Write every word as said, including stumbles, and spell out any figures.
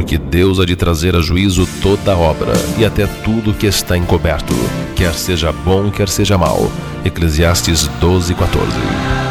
porque Deus há de trazer a juízo toda a obra, e até tudo que está encoberto, quer seja bom, quer seja mau. Eclesiastes doze, quatorze.